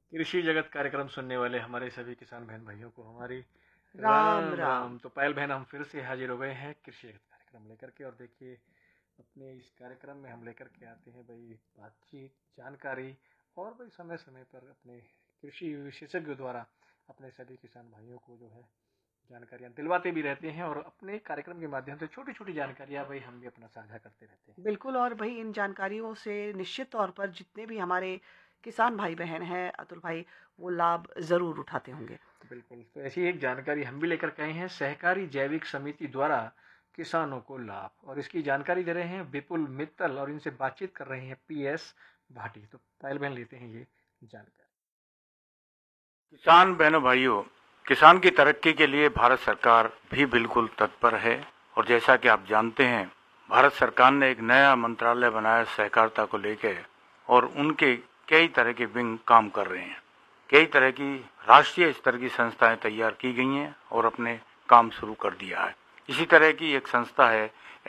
कृषि जगत कार्यक्रम सुनने वाले हमारे सभी किसान बहन भाइयों को हमारी राम राम राम। राम। तो पायल बहन, हम फिर से हाजिर हो गए हैं कृषि जगत कार्यक्रम लेकर के। और देखिए, अपने इस कार्यक्रम में हम लेकर के आते हैं भाई बातचीत, जानकारी, और भाई समय समय पर अपने कृषि विशेषज्ञों द्वारा अपने सभी किसान भाइयों को जो है जानकारियां दिलवाते भी रहते हैं। और अपने कार्यक्रम के माध्यम से छोटी छोटी जानकारियां भाई हम भी अपना साझा करते रहते हैं। बिल्कुल, और भई इन जानकारियों से निश्चित तौर पर जितने भी हमारे किसान भाई-बहन हैं, अतुल भाई, वो लाभ ज़रूर उठाते होंगे। बिल्कुल, तो ऐसी एक जानकारी हम भी लेकर के आए हैं, सहकारी जैविक समिति द्वारा किसानों को लाभ, और इसकी जानकारी दे रहे हैं विपुल मित्तल, और इनसे बातचीत कर रहे हैं पीएस भाटी। तो पायल बहन लेते हैं ये जानकारी। किसान बहनों भाइयों, किसान की तरक्की के लिए भारत सरकार भी बिल्कुल तत्पर है। और जैसा कि आप जानते हैं, भारत सरकार ने एक नया मंत्रालय बनाया सहकारिता को लेकर, और उनके कई तरह के विंग काम कर रहे हैं। कई तरह की राष्ट्रीय स्तर की संस्थाएं तैयार की गई हैं और अपने काम शुरू कर दिया है। इसी तरह की एक संस्था है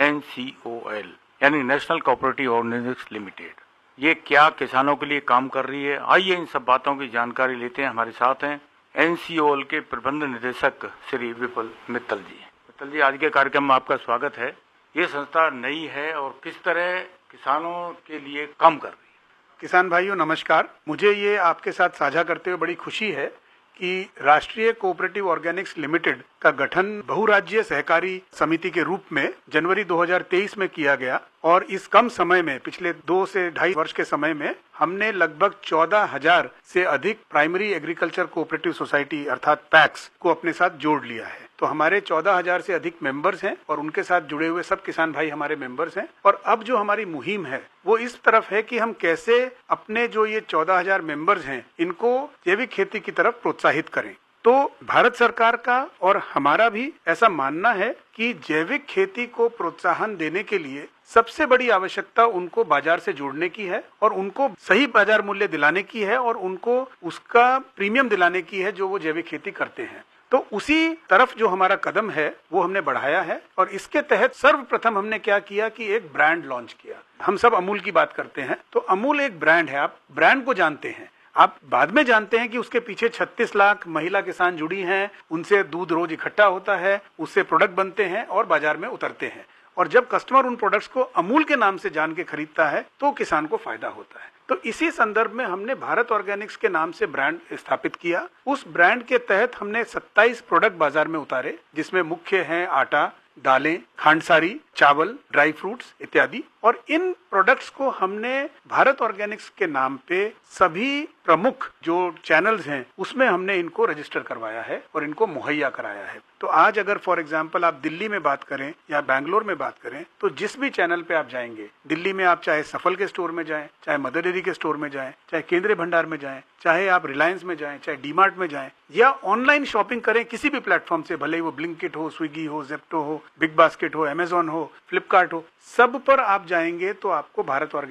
NCOL, यानी नेशनल कोऑपरेटिव ऑर्गेनाइजेशन लिमिटेड। ये क्या किसानों के लिए काम कर रही है, आइए इन सब बातों की जानकारी लेते हैं। हमारे साथ हैं NCOL के प्रबंध निदेशक श्री विपुल मित्तल जी। मित्तल जी, आज के कार्यक्रम में आपका स्वागत है। ये संस्था नई है और किस तरह किसानों के लिए काम कर रही है? किसान भाइयों नमस्कार। मुझे ये आपके साथ साझा करते हुए बड़ी खुशी है कि राष्ट्रीय कोऑपरेटिव ऑर्गेनिक्स लिमिटेड का गठन बहुराज्यीय सहकारी समिति के रूप में जनवरी 2023 में किया गया। और इस कम समय में, पिछले 2 से ढाई वर्ष के समय में, हमने लगभग 14,000 से अधिक प्राइमरी एग्रीकल्चर कोऑपरेटिव सोसाइटी अर्थात पैक्स को अपने साथ जोड़ लिया है। तो हमारे 14,000 से अधिक मेंबर्स हैं और उनके साथ जुड़े हुए सब किसान भाई हमारे मेंबर्स हैं। और अब जो हमारी मुहिम है वो इस तरफ है कि हम कैसे अपने जो ये 14,000 मेंबर्स हैं इनको जैविक खेती की तरफ प्रोत्साहित करें। तो भारत सरकार का और हमारा भी ऐसा मानना है कि जैविक खेती को प्रोत्साहन देने के लिए सबसे बड़ी आवश्यकता उनको बाजार से जोड़ने की है और उनको सही बाजार मूल्य दिलाने की है और उनको उसका प्रीमियम दिलाने की है जो वो जैविक खेती करते हैं। तो उसी तरफ जो हमारा कदम है वो हमने बढ़ाया है। और इसके तहत सर्वप्रथम हमने क्या किया कि एक ब्रांड लॉन्च किया। हम सब अमूल की बात करते हैं, तो अमूल एक ब्रांड है। आप ब्रांड को जानते हैं, आप बाद में जानते हैं कि उसके पीछे 36 लाख महिला किसान जुड़ी हैं, उनसे दूध रोज इकट्ठा होता है, उससे प्रोडक्ट बनते हैं और बाजार में उतरते हैं। और जब कस्टमर उन प्रोडक्ट्स को अमूल के नाम से जान के खरीदता है तो किसान को फायदा होता है। तो इसी संदर्भ में हमने भारत ऑर्गेनिक्स के नाम से ब्रांड स्थापित किया। उस ब्रांड के तहत हमने 27 प्रोडक्ट बाजार में उतारे, जिसमें मुख्य हैं आटा, दालें, खांडसारी, चावल, ड्राई फ्रूट्स इत्यादि। और इन प्रोडक्ट्स को हमने भारत ऑर्गेनिक्स के नाम पे सभी प्रमुख जो चैनल्स हैं उसमें हमने इनको रजिस्टर करवाया है और इनको मुहैया कराया है। तो आज अगर फॉर एग्जांपल आप दिल्ली में बात करें या बैंगलोर में बात करें, तो जिस भी चैनल पे आप जाएंगे, दिल्ली में आप चाहे सफल के स्टोर में जाएं, चाहे मदर डेयरी के स्टोर में जाएं, चाहे केंद्रीय भंडार में जाएं, चाहे आप रिलायंस में जाएं, चाहे डीमार्ट में जाएं, या ऑनलाइन शॉपिंग करें किसी भी प्लेटफॉर्म से, भले ही वो ब्लिंकिट हो, स्विगी हो, जेप्टो हो, बिग बास्केट हो, अमेजॉन हो, फ्लिपकार्ट हो, सब पर आप जाएंगे तो आपको भारत